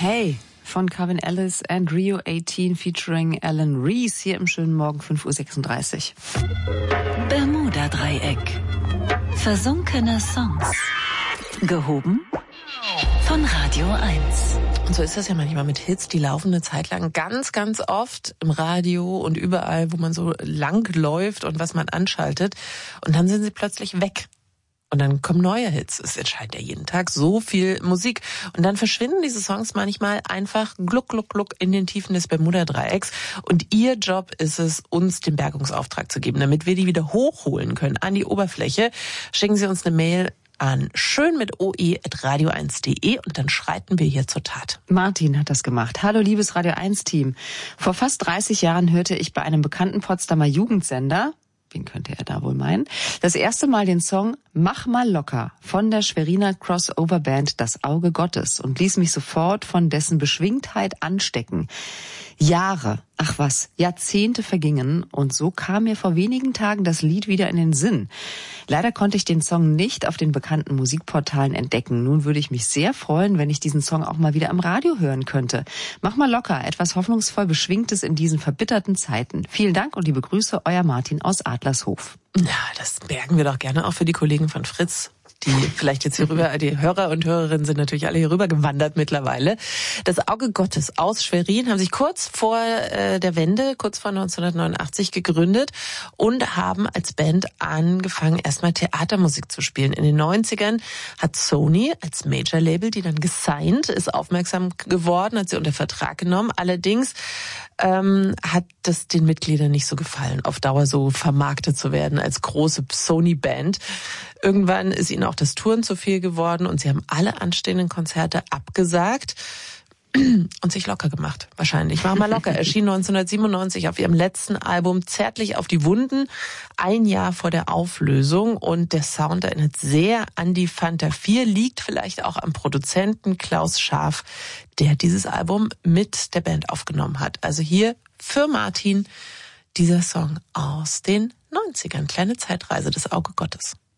Hey von Calvin Ellis and Rio 18 featuring Alan Reese hier im schönen Morgen 5:36 Uhr. Bermuda-Dreieck. Versunkene Songs. Gehoben von Radio 1. Und so ist das ja manchmal mit Hits, die laufen eine Zeit lang ganz, ganz oft im Radio und überall, wo man so lang läuft und was man anschaltet. Und dann sind sie plötzlich weg. Und dann kommen neue Hits. Es erscheint ja jeden Tag so viel Musik. Und dann verschwinden diese Songs manchmal einfach gluck, gluck, gluck in den Tiefen des Bermuda-Dreiecks. Und ihr Job ist es, uns den Bergungsauftrag zu geben, damit wir die wieder hochholen können an die Oberfläche. Schicken Sie uns eine Mail an schön mit oe@radio1.de und dann schreiten wir hier zur Tat. Martin hat das gemacht. Hallo liebes Radio 1 Team. Vor fast 30 Jahren hörte ich bei einem bekannten Potsdamer Jugendsender, wen könnte er da wohl meinen, das erste Mal den Song Mach mal locker von der Schweriner Crossover-Band Das Auge Gottes und ließ mich sofort von dessen Beschwingtheit anstecken. Jahrzehnte vergingen und so kam mir vor wenigen Tagen das Lied wieder in den Sinn. Leider konnte ich den Song nicht auf den bekannten Musikportalen entdecken. Nun würde ich mich sehr freuen, wenn ich diesen Song auch mal wieder am Radio hören könnte. Mach mal locker, etwas hoffnungsvoll Beschwingtes in diesen verbitterten Zeiten. Vielen Dank und liebe Grüße, euer Martin aus Adlershof. Ja, das bergen wir doch gerne auch für die Kollegen von Fritz. Die vielleicht jetzt hier rüber, die Hörer und Hörerinnen sind natürlich alle hier rüber gewandert mittlerweile. Das Auge Gottes aus Schwerin haben sich kurz vor der Wende, kurz vor 1989 gegründet und haben als Band angefangen, erstmal Theatermusik zu spielen. In den 90ern hat Sony als Major-Label die dann gesigned, ist aufmerksam geworden, hat sie unter Vertrag genommen. Allerdings hat das den Mitgliedern nicht so gefallen, auf Dauer so vermarktet zu werden als große Sony-Band. Irgendwann ist ihnen auch das Touren zu viel geworden und sie haben alle anstehenden Konzerte abgesagt und sich locker gemacht, wahrscheinlich. Mach mal locker erschien 1997 auf ihrem letzten Album Zärtlich auf die Wunden, ein Jahr vor der Auflösung, und der Sound erinnert sehr an die Fanta 4, liegt vielleicht auch am Produzenten Klaus Scharf, der dieses Album mit der Band aufgenommen hat. Also hier für Martin dieser Song aus den 90ern, kleine Zeitreise des Auge Gottes.